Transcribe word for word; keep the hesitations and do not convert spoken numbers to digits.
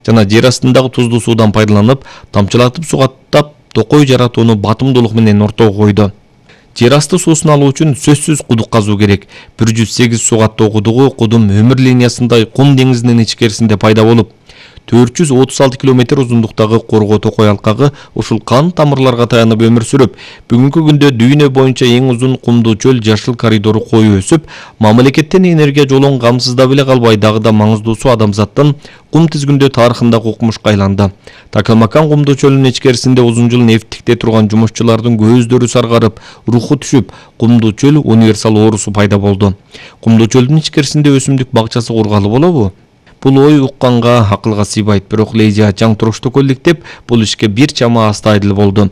жана жер астындагы туздуу суудан пайдаланып, тамчылатып сугаттап, токой жаратууну батымдуулук менен ортого койду. Жер асты суусун алуу үчүн сөзсүз кудук казуу керек. бир жүз сегиз суу каттоо кудугу кудум өмүр линиясындай Кум деңизинин ичкерисинде пайда болуп, төрт жүз отуз алты километр узундуктагы Корго токой алкагы ушул кан тамырларга таянып өмүр сүрүп, бүгүнкү күндө дүйнө боюнча эң узун кумдуу чөл жашыл коридору коюу өсүп, мамлекеттен энергия жолун камсыздап эле калбай, дагы да маңыздуусу адамзаттын кум тизгүндө тарыхындагы укмушка айланды. Такалмакан кумдуу чөлүнүн ичкерисинде узун жыл нефтикте турган жумушчулардын көздөрү саргарып, руху түшүп, кумдуу чөл универсал оорусу пайда болду. Кумдуу чөлдүн ичкерисинде өсүмдүк бакчасы кургалы болобу? Бул ой укканга акылга сыйбайт, бирок Лейза Чаң Туруштук электеп, бул ишке бир чама аста айдыл болду.